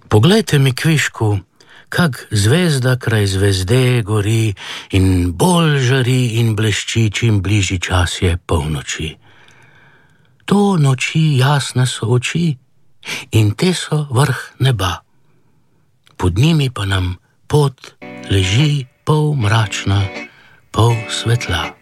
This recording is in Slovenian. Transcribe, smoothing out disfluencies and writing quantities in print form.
Poglejte mi kvišku, kak zvezda kraj zvezde gori in bolj žari in blešči, čim bližji čas je polnoči. To noči jasne so oči in te so vrh neba. Pod njimi pa nam pot leži pol mračna, pol svetla.